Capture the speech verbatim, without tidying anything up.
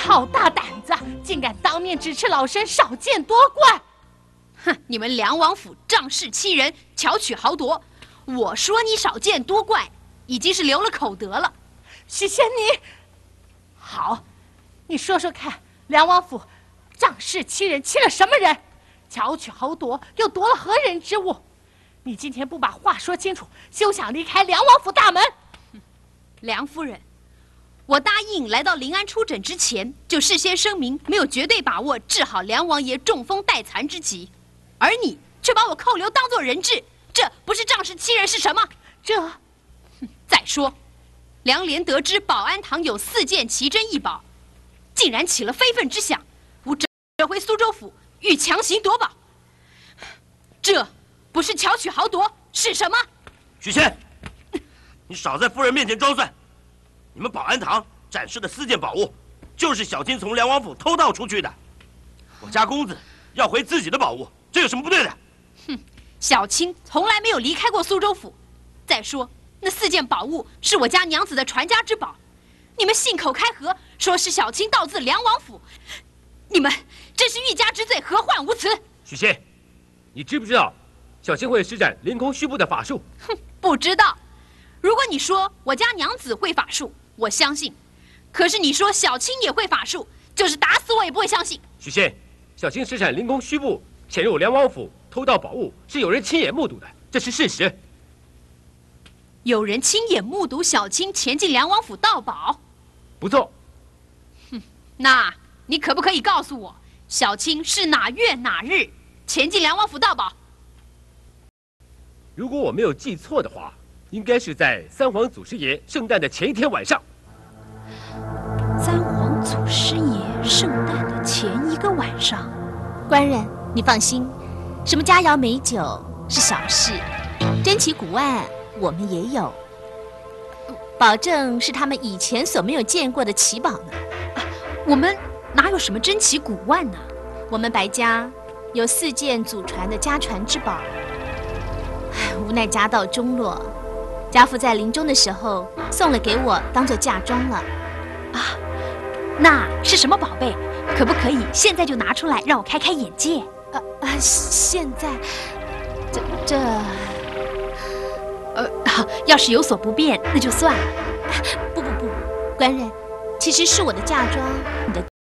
好大胆子，竟敢当面指斥老身少见多怪！ 哼，你们梁王府仗势欺人，巧取豪夺。我说你少见多怪，已经是留了口德了。 许仙，你好，你说说看，梁王府仗势欺人，欺了什么人？巧取豪夺，又夺了何人之物？你今天不把话说清楚，休想离开梁王府大门。 梁夫人，我答应来到临安出诊之前，就事先声明，没有绝对把握治好梁王爷中风待残之急，而你却把我扣留当作人质，这不是仗势欺人是什么？ 这， 再说，梁莲得知保安堂有四件奇珍异宝，竟然起了非分之想，吾折回苏州府，欲强行夺宝，这不是巧取豪夺是什么？ 许仙，你少在夫人面前装蒜！你们保安堂展示的四件宝物，就是小青从梁王府偷盗出去的。我家公子要回自己的宝物，这有什么不对的？ 哼，小青从来没有离开过苏州府。再说，那四件宝物是我家娘子的传家之宝，你们信口开河，说是小青盗自梁王府，你们真是欲加之罪，何患无辞！ 许仙，你知不知道小青会施展凌空虚步的法术？ 哼，不知道。如果你说我家娘子会法术，我相信；可是你说小青也会法术，就是打死我也不会相信。 许仙，小青施展凌空虚步潜入梁王府偷盗宝物，是有人亲眼目睹的，这是事实。 有人亲眼目睹小青潜进梁王府盗宝？ 不错。 哼，那你可不可以告诉我，小青是哪月哪日潜进梁王府盗宝？ 如果我没有记错的话，应该是在三皇祖师爷圣诞的前一天晚上。 三皇祖师爷圣诞的前一个晚上。 官人，你放心，什么佳肴美酒是小事，珍奇古玩我们也有，保证是他们以前所没有见过的奇宝呢。 啊，我们哪有什么珍奇古玩呢？ 我们白家有四件祖传的家传之宝，无奈家道中落，家父在临终的时候送了给我，当做嫁妆了。 啊，那是什么宝贝？可不可以现在就拿出来，让我开开眼界？ 啊啊！现在，这这， 呃，要是有所不便，那就算了。 不不不，官人，其实是我的嫁妆，你的